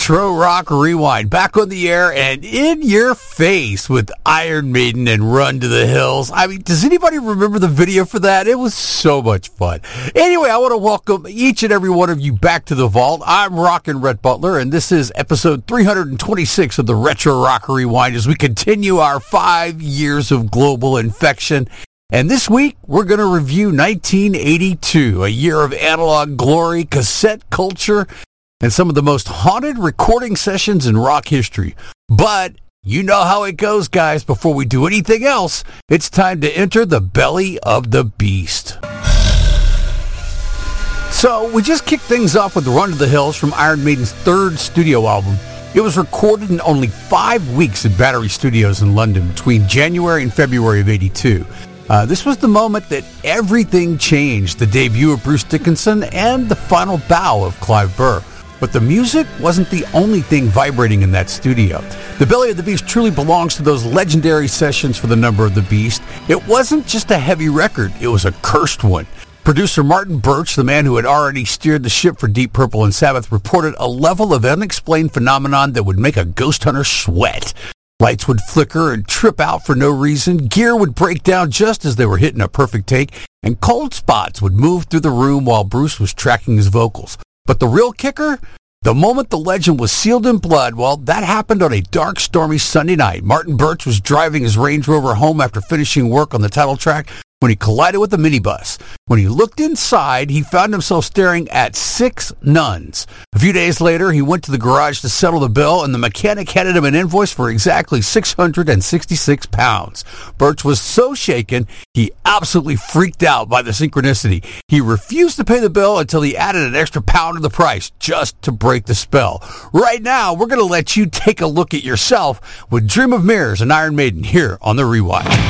Retro Rock Rewind, back on the air and in your face with Iron Maiden and Run to the Hills. I mean, does anybody remember the video for that? It was so much fun. Anyway, I want to welcome each and every one of you back to the vault. I'm Rockin' Rhett Butler, and this is episode 326 of the Retro Rock Rewind as we continue our 5 years of global infection. And this week, we're going to review 1982, a year of analog glory, cassette culture, and some of the most haunted recording sessions in rock history. But you know how it goes, guys. Before we do anything else, it's time to enter the belly of the beast. So we just kicked things off with Run to the Hills from Iron Maiden's third studio album. It was recorded in only 5 weeks at Battery Studios in London between January and February of '82. This was the moment that everything changed, the debut of Bruce Dickinson and the final bow of Clive Burr. But the music wasn't the only thing vibrating in that studio. The Belly of the Beast truly belongs to those legendary sessions for the Number of the Beast. It wasn't just a heavy record, it was a cursed one. Producer Martin Birch, the man who had already steered the ship for Deep Purple and Sabbath, reported a level of unexplained phenomenon that would make a ghost hunter sweat. Lights would flicker and trip out for no reason, gear would break down just as they were hitting a perfect take, and cold spots would move through the room while Bruce was tracking his vocals. But the real kicker? The moment the legend was sealed in blood, well, that happened on a dark, stormy Sunday night. Martin Birch was driving his Range Rover home after finishing work on the title track when he collided with a minibus. When he looked inside, he found himself staring at 6 nuns. A few days later, he went to the garage to settle the bill, and the mechanic handed him an invoice for exactly 666 pounds. Birch was so shaken, he absolutely freaked out by the synchronicity. He refused to pay the bill until he added an extra pound to the price, just to break the spell. Right now, we're going to let you take a look at yourself with Dream of Mirrors and Iron Maiden here on The Rewind.